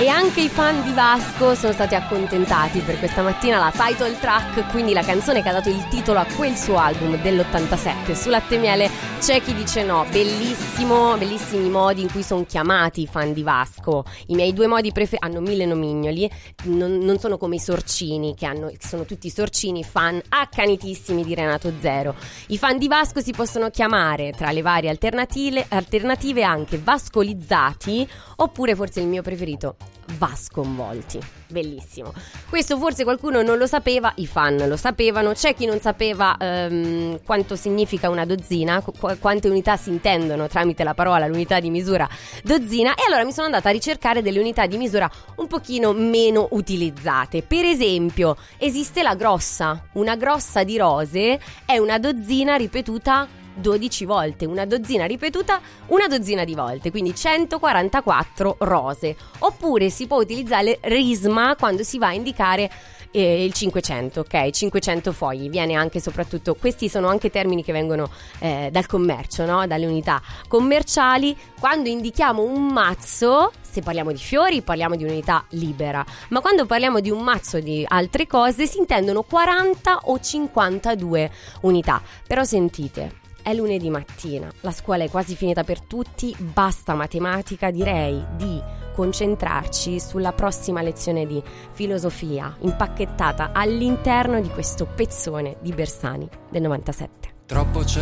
E anche i fan di Vasco sono stati accontentati per questa mattina. La title track, quindi la canzone che ha dato il titolo a quel suo album dell'87, Su Latte e Miele c'è chi dice no. Bellissimo, bellissimi i modi in cui sono chiamati i fan di Vasco. I miei due modi preferiti, hanno mille nomignoli, non sono come i sorcini che sono tutti sorcini, fan accanitissimi di Renato Zero. I fan di Vasco si possono chiamare, tra le varie alternative, anche vascolizzati, oppure forse il mio preferito, vasconvolti. Bellissimo. Questo forse qualcuno non lo sapeva, i fan lo sapevano, c'è chi non sapeva quanto significa una dozzina, quante unità si intendono tramite la parola, l'unità di misura dozzina, e allora mi sono andata a ricercare delle unità di misura un pochino meno utilizzate. Per esempio, esiste la grossa. Una grossa di rose è una dozzina ripetuta 12 volte, una dozzina ripetuta una dozzina di volte, quindi 144 rose. Oppure si può utilizzare risma quando si va a indicare il 500, ok? 500 fogli, viene anche soprattutto, questi sono anche termini che vengono dal commercio, no? Dalle unità commerciali. Quando indichiamo un mazzo, se parliamo di fiori parliamo di unità libera, ma quando parliamo di un mazzo di altre cose si intendono 40 o 52 unità. Però sentite, è lunedì mattina, la scuola è quasi finita per tutti, basta matematica, direi di concentrarci sulla prossima lezione di filosofia impacchettata all'interno di questo pezzone di Bersani del 97. Troppo c'è